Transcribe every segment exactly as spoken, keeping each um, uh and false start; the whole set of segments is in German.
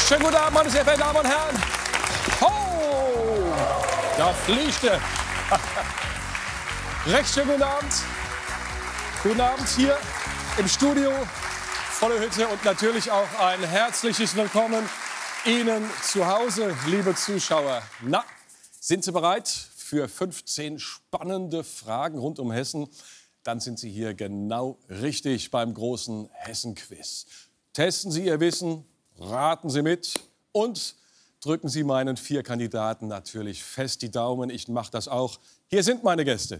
Schönen guten Abend, meine sehr verehrten Damen und Herren. Oh, da fliegt er. Recht schönen guten Abend. Guten Abend hier im Studio, volle Hütte und natürlich auch ein herzliches Willkommen Ihnen zu Hause, liebe Zuschauer. Na, sind Sie bereit für fünfzehn spannende Fragen rund um Hessen? Dann sind Sie hier genau richtig beim großen Hessen-Quiz. Testen Sie Ihr Wissen, raten Sie mit und drücken Sie meinen vier Kandidaten natürlich fest die Daumen. Ich mache das auch. Hier sind meine Gäste.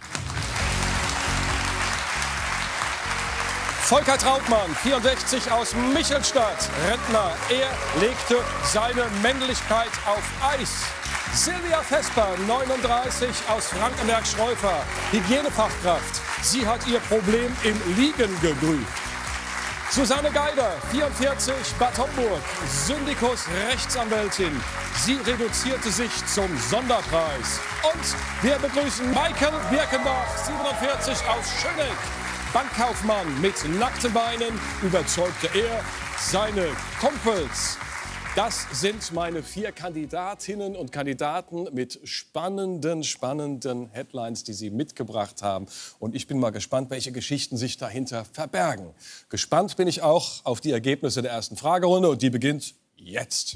Volker Trautmann, vierundsechzig, aus Michelstadt, Rentner. Er legte seine Männlichkeit auf Eis. Silvia Vesper, neununddreißig, aus Frankenberg-Schreufer, Hygienefachkraft. Sie hat ihr Problem im Liegen gegrübt. Susanne Geider, vierundvierzig, Bad Homburg, Syndikus Rechtsanwältin. Sie reduzierte sich zum Sonderpreis. Und wir begrüßen Michael Birkenbach, siebenundvierzig, aus Schöneck. Bankkaufmann mit nackten Beinen überzeugte er seine Kumpels. Das sind meine vier Kandidatinnen und Kandidaten mit spannenden, spannenden Headlines, die sie mitgebracht haben. Und ich bin mal gespannt, welche Geschichten sich dahinter verbergen. Gespannt bin ich auch auf die Ergebnisse der ersten Fragerunde und die beginnt jetzt.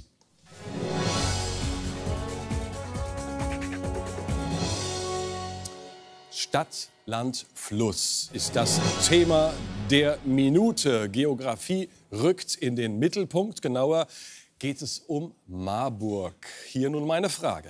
Stadt, Land, Fluss ist das Thema der Minute. Geografie rückt in den Mittelpunkt. Genauer geht es um Marburg. Hier nun meine Frage.